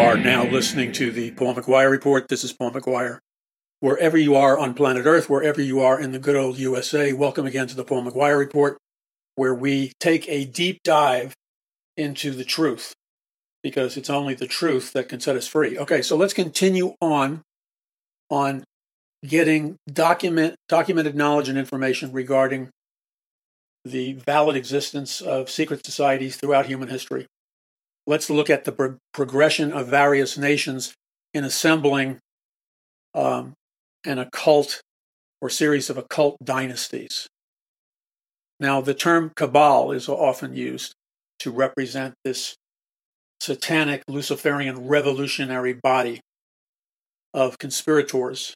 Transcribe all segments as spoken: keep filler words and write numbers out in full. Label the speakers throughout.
Speaker 1: are now listening to the Paul McGuire Report. This is Paul McGuire. Wherever you are on planet Earth, wherever you are in the good old U S A, welcome again to the Paul McGuire Report, where we take a deep dive into the truth, because it's only the truth that can set us free. Okay, so let's continue on on getting document documented knowledge and information regarding the valid existence of secret societies throughout human history. Let's look at the pro- progression of various nations in assembling um, an occult or series of occult dynasties. Now, the term cabal is often used to represent this satanic Luciferian revolutionary body of conspirators,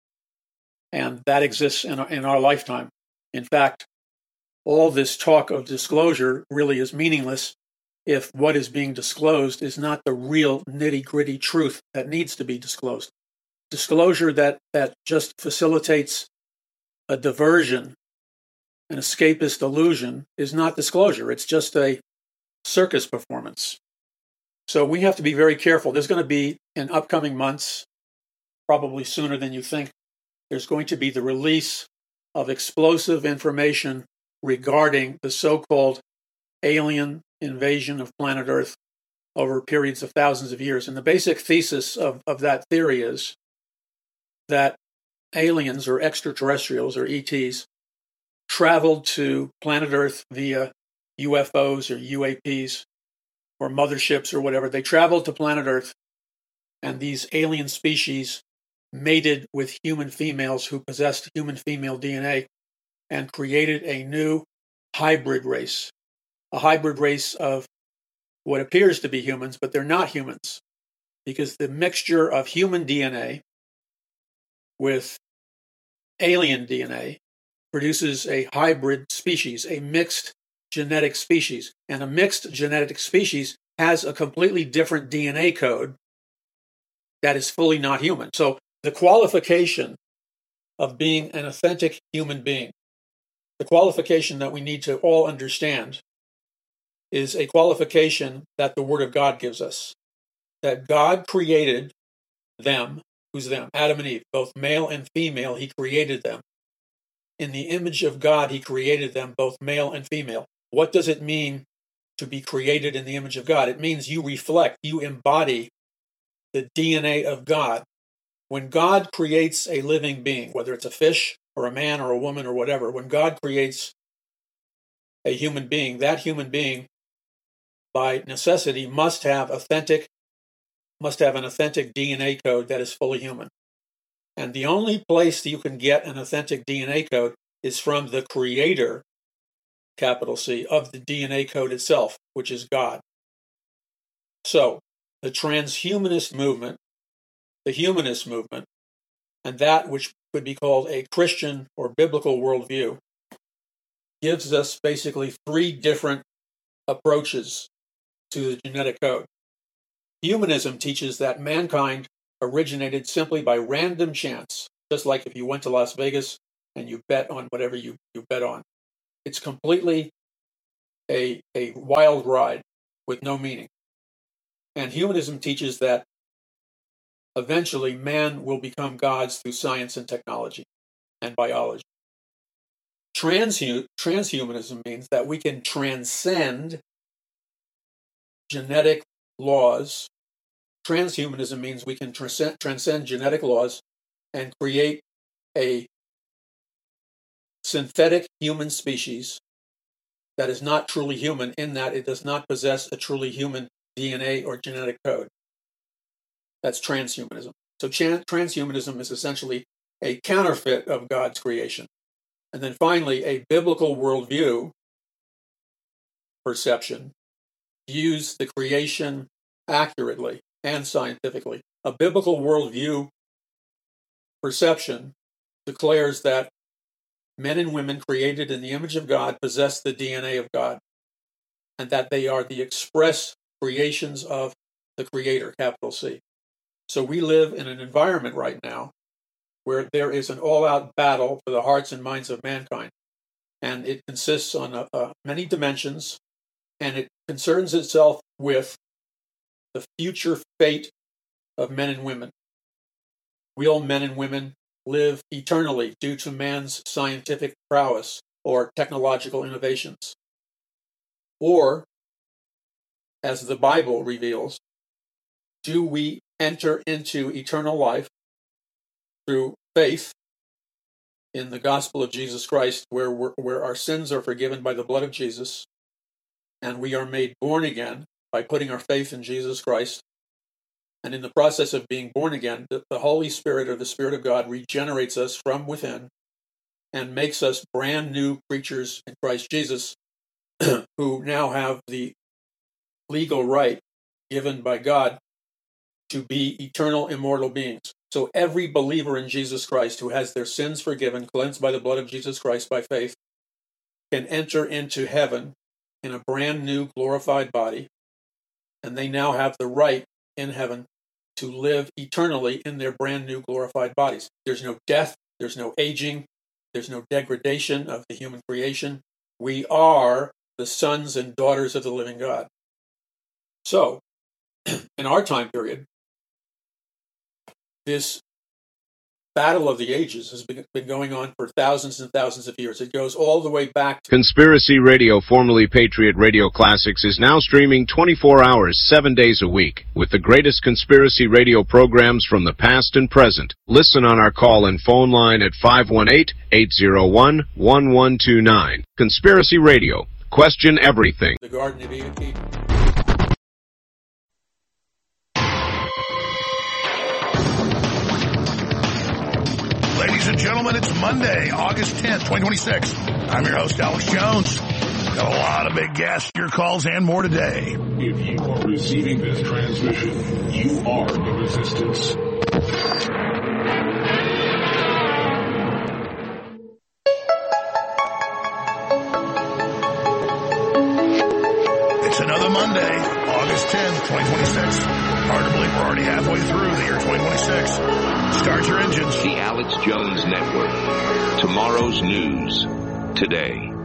Speaker 1: and that exists in our, in our lifetime. In fact, all this talk of disclosure really is meaningless if what is being disclosed is not the real nitty-gritty truth that needs to be disclosed. Disclosure that, that just facilitates a diversion, an escapist illusion, is not disclosure. It's just a circus performance. So we have to be very careful. There's going to be, in upcoming months, probably sooner than you think, there's going to be the release of explosive information regarding the so-called alien invasion of planet Earth over periods of thousands of years. And the basic thesis of, of that theory is that aliens or extraterrestrials or E Ts traveled to planet Earth via U F Os or U A Ps or motherships or whatever. They traveled to planet Earth, and these alien species mated with human females who possessed human female D N A and created a new hybrid race. A hybrid race of what appears to be humans, but they're not humans, because the mixture of human D N A with alien D N A produces a hybrid species, a mixed genetic species. And a mixed genetic species has a completely different D N A code that is fully not human. So the qualification of being an authentic human being, the qualification that we need to all understand, is a qualification that the Word of God gives us. That God created them, who's them? Adam and Eve, both male and female, He created them. In the image of God, He created them, both male and female. What does it mean to be created in the image of God? It means you reflect, you embody the D N A of God. When God creates a living being, whether it's a fish or a man or a woman or whatever, when God creates a human being, that human being by necessity must have authentic, must have an authentic D N A code that is fully human. And the only place that you can get an authentic D N A code is from the creator, capital C, of the D N A code itself, which is God. So, the transhumanist movement, the humanist movement, and that which could be called a Christian or biblical worldview, gives us basically three different approaches to the genetic code. Humanism teaches that mankind originated simply by random chance, just like if you went to Las Vegas and you bet on whatever you, you bet on. It's completely a, a wild ride with no meaning. And humanism teaches that eventually man will become gods through science and technology and biology. Transhu- transhumanism means that we can transcend genetic laws. Transhumanism means we can transcend, transcend genetic laws and create a synthetic human species that is not truly human, in that it does not possess a truly human D N A or genetic code. That's transhumanism. So chan- transhumanism is essentially a counterfeit of God's creation. And then finally, a biblical worldview perception views the creation accurately and scientifically. A biblical worldview perception declares that men and women created in the image of God possess the D N A of God, and that they are the express creations of the Creator, capital C. So we live in an environment right now where there is an all-out battle for the hearts and minds of mankind, and it consists on uh, uh, many dimensions, and it concerns itself with the future fate of men and women. Will men and women live eternally due to man's scientific prowess or technological innovations? Or, as the Bible reveals, do we enter into eternal life through faith in the gospel of Jesus Christ, where we're, where our sins are forgiven by the blood of Jesus, and we are made born again by putting our faith in Jesus Christ? And in the process of being born again, the, the Holy Spirit, or the Spirit of God, regenerates us from within and makes us brand new creatures in Christ Jesus, who now have the legal right given by God to be eternal, immortal beings. So every believer in Jesus Christ who has their sins forgiven, cleansed by the blood of Jesus Christ by faith, can enter into heaven in a brand new glorified body, and they now have the right in heaven to live eternally in their brand new glorified bodies. There's no death, there's no aging, there's no degradation of the human creation. We are the sons and daughters of the living God. So, in our time period, this battle of the ages has been, been going on for thousands and thousands of years. It goes all the way back to
Speaker 2: Conspiracy Radio, formerly Patriot Radio Classics, is now streaming twenty-four hours, seven days a week, with the greatest conspiracy radio programs from the past and present. Listen on our call and phone line at five one eight, eight zero one, one one two nine. Conspiracy Radio. Question everything.
Speaker 1: The Garden of Eden.
Speaker 3: Ladies and gentlemen, it's Monday, August tenth, twenty twenty-six. I'm your host, Alex Jones. Got a lot of big guests, your calls, and more today.
Speaker 4: If you are receiving this transmission, you are the resistance.
Speaker 3: It's another Monday, August tenth, twenty twenty-six. Hard to believe we're already halfway through the year twenty twenty-six. Start your engines.
Speaker 5: The Alex Jones Network. Tomorrow's news today.